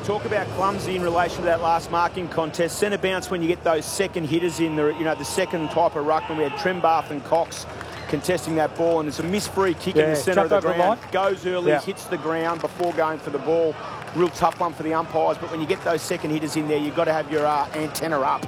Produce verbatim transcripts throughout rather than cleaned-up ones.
talk about clumsy in relation to that last marking contest. Centre bounce when you get those second hitters in the, you know, the second type of ruckman. We had Trembath and Cox contesting that ball, and it's a missed free kick yeah, in the centre of the ground. The Goes early, yeah. hits the ground before going for the ball. Real tough one for the umpires, but when you get those second hitters in there, you've got to have your uh, antenna up.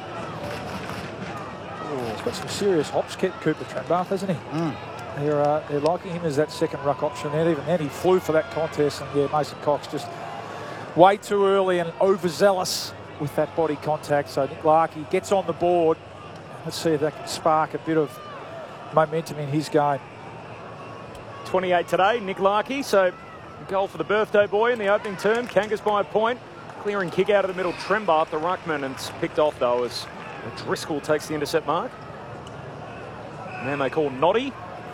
Oh, he's got some serious hops, Cooper Trembath, hasn't he? Mm. They're, uh, they're liking him as that second ruck option there. Even then, he flew for that contest, and yeah, Mason Cox just way too early and overzealous with that body contact. So Nick Larkey gets on the board. Let's see if that can spark a bit of momentum in his game. twenty-eight today, Nick Larkey. So goal for the birthday boy in the opening term. Kangas by a point. Clearing kick out of the middle. Trembath, the ruckman, and it's picked off though as Driscoll takes the intercept mark. Man they call Noddy.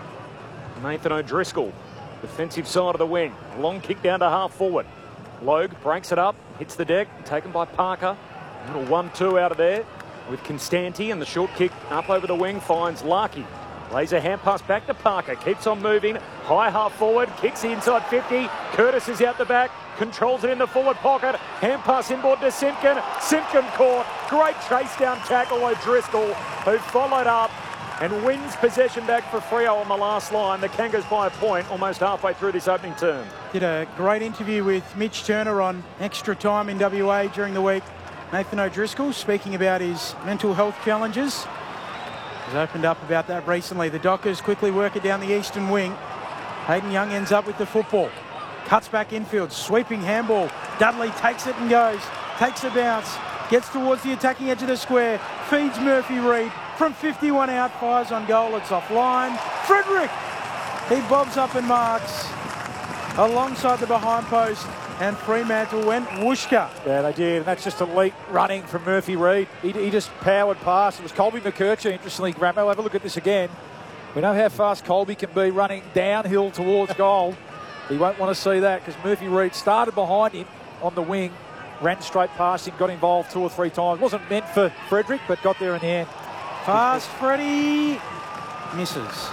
Nathan O'Driscoll, defensive side of the wing. Long kick down to half forward. Logue breaks it up, hits the deck, taken by Parker. Little one two out of there with Constanti, and the short kick up over the wing finds Larkey. Lays a hand pass back to Parker, keeps on moving, high half forward, kicks the inside fifty. Curtis is out the back, controls it in the forward pocket. Hand pass inboard to Simpkin. Simpkin caught. Great chase down tackle O'Driscoll, who followed up and wins possession back for Freo on the last line. The Kangas by a point almost halfway through this opening term. Did a great interview with Mitch Turner on Extra Time in W A during the week. Nathan O'Driscoll speaking about his mental health challenges. He's opened up about that recently. The Dockers quickly work it down the eastern wing. Hayden Young ends up with the football. Cuts back infield, sweeping handball. Dudley takes it and goes. Takes a bounce. Gets towards the attacking edge of the square. Feeds Murphy Reid. From fifty-one out, fires on goal. It's offline. Frederick! He bobs up and marks alongside the behind post. And Fremantle went whooshka. Yeah, they did. And that's just elite running from Murphy Reid. He, he just powered past. It was Colby McKercher, interestingly. Gramo, have a look at this again. We know how fast Colby can be running downhill towards goal. He won't want to see that because Murphy Reid started behind him on the wing, ran straight past him, got involved two or three times. Wasn't meant for Frederick, but got there in the end. Fast Freddie misses.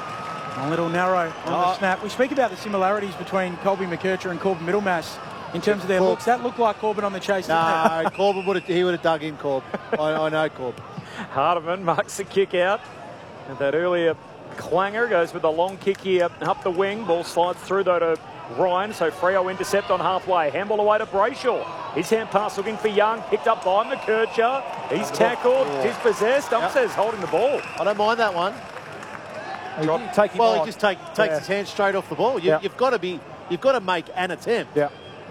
A little narrow on oh. the snap. We speak about the similarities between Colby McKercher and Corbin Middlemass in terms of their Corb. looks. That looked like Corbin on the chase. No, Corbin would have, he would have dug in, Corb. I, I know Corb. Hardiman marks the kick out. And that earlier clanger goes with a long kick here up the wing. Ball slides through though to Ryan. So Freo intercept on halfway. Handball away to Brayshaw. His hand pass looking for Young. Picked up by McKercher. He's tackled. Oh. Dispossessed. Ump yep. says holding the ball. I don't mind that one. Drop, take him well, on. he just take, takes yeah. his hand straight off the ball. You, yeah. You've got to be, you've got to make an attempt. Yeah.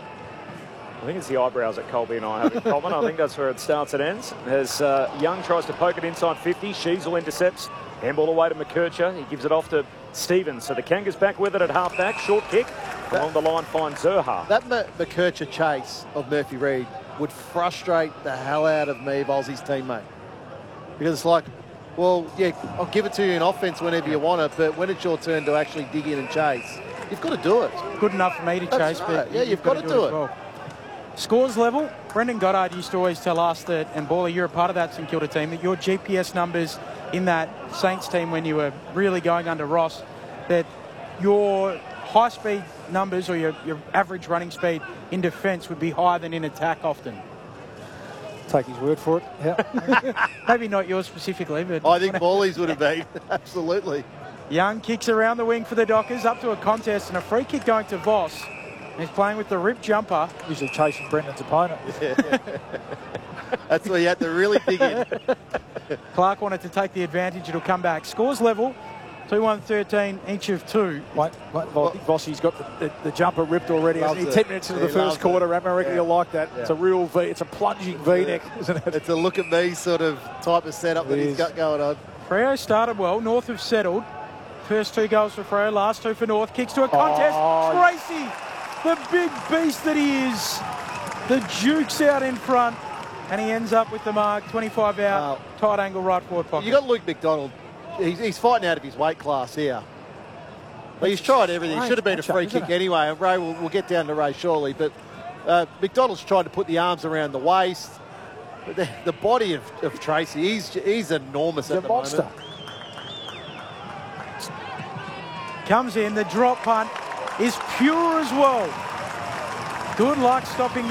I think it's the eyebrows that Colby and I have in common. I think that's where it starts and ends. As uh, Young tries to poke it inside fifty, Sheasel intercepts. Handball away to McKercher. He gives it off to Stevens. So the Kangas back with it at half back. Short kick. That, along the line finds Zerha. That M McKercher chase of Murphy Reid would frustrate the hell out of me if I was his teammate. Because it's like, well, yeah, I'll give it to you in offence whenever you want it, but when it's your turn to actually dig in and chase, you've got to do it. Good enough for me to That's chase, right. but yeah, you've, you've got, got to do, do it. it. Well. Scores level. Brendan Goddard used to always tell us that, and Bawley, you're a part of that St Kilda team, that your G P S numbers in that Saints team when you were really going under Ross, that your high-speed numbers or your, your average running speed in defence would be higher than in attack often. Take his word for it. Yeah. Maybe not yours specifically, but I think Bawley's would have been. Absolutely. Young kicks around the wing for the Dockers, up to a contest and a free kick going to Voss. He's playing with the rip jumper. Usually chasing Brendan's opponent. Yeah. That's where you had to really dig in. Clark wanted to take the advantage. It'll come back. Scores level. two one thirteen, each of two. Wait, wait, well, Vossi's got the, the, the jumper ripped already. Hasn't he? Ten minutes into he the first quarter. I reckon yeah. you'll like that. Yeah. It's a real V. It's a plunging V-neck, yeah. isn't it? It's a look at me sort of type of setup it that is. He's got going on. Freo started well. North have settled. First two goals for Freo, last two for North. Kicks to a contest. Oh. Tracy, the big beast that he is. The Duke's out in front. And he ends up with the mark. twenty-five out, wow. Tight angle right forward pocket. You got Luke McDonald. He's, he's fighting out of his weight class here. But he's tried everything. It should have been a free kick anyway. And Ray, will we'll get down to Ray shortly. But uh, McDonald's tried to put the arms around the waist. But the, the body of, of Tracy, he's he's enormous he's at a the monster. moment. Comes in, the drop punt is pure as well. Good luck stopping